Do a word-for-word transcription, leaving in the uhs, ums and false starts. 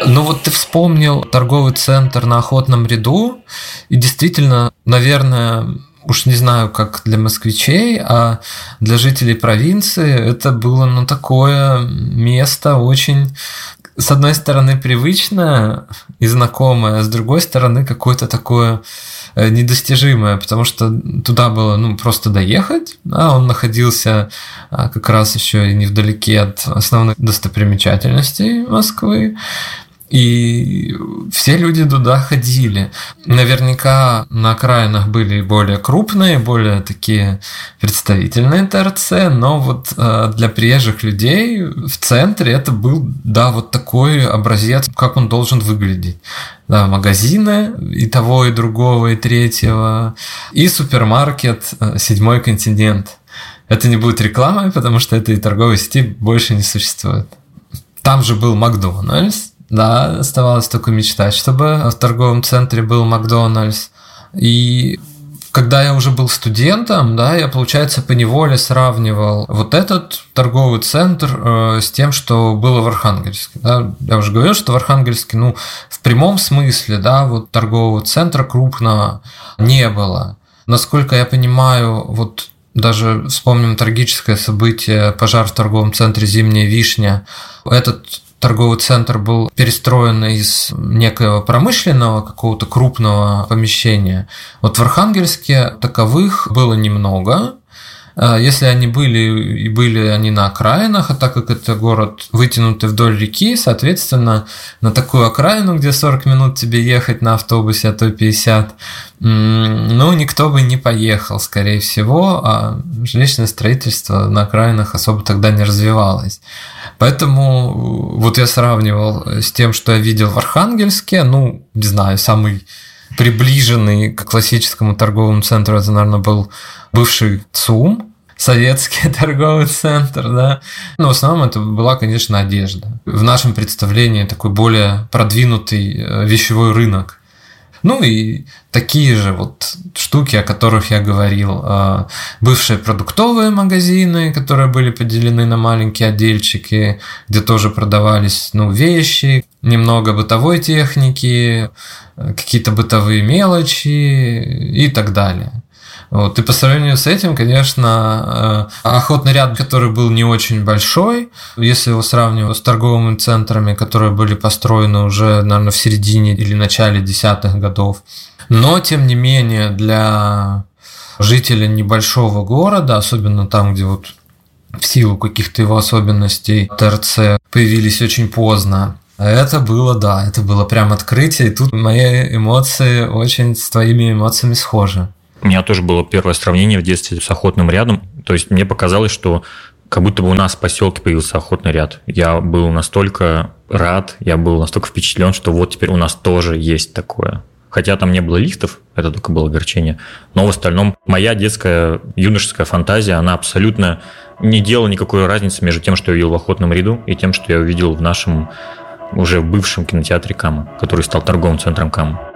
Ну вот ты вспомнил торговый центр на Охотном ряду, и действительно, наверное, уж не знаю, как для москвичей, а для жителей провинции это было, ну, такое место очень, с одной стороны, привычное и знакомое, а с другой стороны, какое-то такое недостижимое, потому что туда было, ну, просто доехать, да, он находился как раз еще и невдалеке от основных достопримечательностей Москвы, и все люди туда ходили. Наверняка на окраинах были более крупные, более такие представительные ТРЦ, но вот для приезжих людей в центре это был, да, вот такой образец, как он должен выглядеть. Да, магазины и того, и другого, и третьего, и супермаркет «Седьмой континент». Это не будет рекламой, потому что этой торговой сети больше не существует. Там же был Макдональдс. Да, оставалось только мечтать, чтобы в торговом центре был Макдональдс. И когда я уже был студентом, да, я, получается, поневоле сравнивал вот этот торговый центр э, с тем, что было в Архангельске. Да. Я уже говорил, что в Архангельске, ну, в прямом смысле, да, вот торгового центра крупного не было. Насколько я понимаю, вот даже вспомним трагическое событие, пожар в торговом центре «Зимняя вишня». Этот торговый центр был перестроен из некоего промышленного какого-то крупного помещения. Вот в Архангельске таковых было немного. Если они были, и были они на окраинах, а так как это город вытянутый вдоль реки, соответственно, на такую окраину, где сорок минут тебе ехать на автобусе, а то пятьдесят, ну, никто бы не поехал, скорее всего, а жилищное строительство на окраинах особо тогда не развивалось. Поэтому вот я сравнивал с тем, что я видел в Архангельске, ну, не знаю, самый приближенный к классическому торговому центру, это, наверное, был бывший ЦУМ, советский торговый центр, да. Но в основном это была, конечно, одежда. В нашем представлении такой более продвинутый вещевой рынок. Ну и такие же вот штуки, о которых я говорил. Бывшие продуктовые магазины, которые были поделены на маленькие отдельчики, где тоже продавались, ну, вещи, немного бытовой техники, какие-то бытовые мелочи и так далее. Вот. И по сравнению с этим, конечно, Охотный ряд, который был не очень большой, если его сравнивать с торговыми центрами, которые были построены уже, наверное, в середине или начале десятых годов. Но, тем не менее, для жителя небольшого города, особенно там, где вот в силу каких-то его особенностей ТРЦ появились очень поздно, это было, да, это было прям открытие, и тут мои эмоции очень с твоими эмоциями схожи. У меня тоже было первое сравнение в детстве с Охотным рядом. То есть мне показалось, что как будто бы у нас в поселке появился Охотный ряд. Я был настолько рад, я был настолько впечатлен, что вот теперь у нас тоже есть такое. Хотя там не было лифтов, это только было огорчение. Но в остальном моя детская, юношеская фантазия, она абсолютно не делала никакой разницы между тем, что я видел в Охотном ряду, и тем, что я увидел в нашем уже бывшем кинотеатре КАМА, который стал торговым центром КАМА.